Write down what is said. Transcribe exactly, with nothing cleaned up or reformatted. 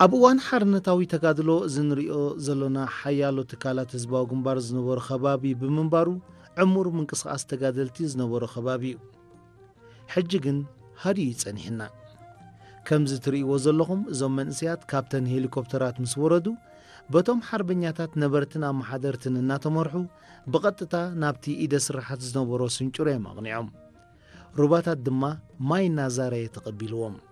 ኣብ እዋን ሓርነታዊ ተጋድሎ ዝንሪኦ ዘለና ሓያሎ ትካላት ህዝባዊ ግንባር ዝነበሮ ከባቢ ብምንባሩ ዕሙር ምንቅስቃስ ተጋደልቲ ዝነበሮ ከባቢ እዩ። ሕጂ ግን ሃዲኡ ይጸኒሕና። ከምዚ ትርእይዎ ዘለኹም እዞም መንእስያት ካብተን ሄሊኮፕተራት ምስ ወረዱ በቶም ሓርበኛታት ነበርትን ኣመሓደርትን እናተመርሑ ብቐጥታ ናብቲ ኢደ ስራሓት ዝነበሮ ስንጩረ የማቕኒዖም። ሩባታት ድማ ማይ እናዛረየ ተቐቢልዎም።